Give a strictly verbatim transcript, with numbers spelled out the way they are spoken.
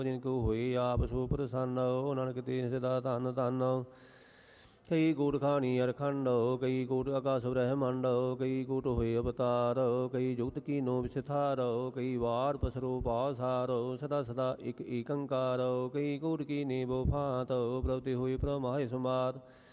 ਜਿਨ ਕੋ ਹੋਏ ਆਪ ਸੋ ਪ੍ਰਸੰਨ। ਨਾਨਕ ਤੇ ਸਦਾ ਧੰਨ ਧੰਨ। ਕਈ ਕੋਟ ਖਾਣੀ ਅਰਖੰਡ, ਕਈ ਕੋਟ ਆਕਾਸ਼ ਬ੍ਰਹਮੰਡ, ਕਈ ਕੋਟ ਹੋਏ ਅਵਤਾਰ, ਕਈ ਜੁਗਤ ਕੀਨੋ ਵਿਸਥਾਰ, ਕਈ ਵਾਰ ਪਸਰੋ ਪਾਸਾਰ, ਸਦਾ ਸਦਾ ਇਕ ਏਕੰਕਾਰ, ਕਈ ਕੋਟ ਕੀਨੇ ਬਹੁ ਭਾਂਤ, ਪ੍ਰਭ ਤੇ ਹੋਏ ਪ੍ਰਮਾਹਿ ਸੰਵਾਦ।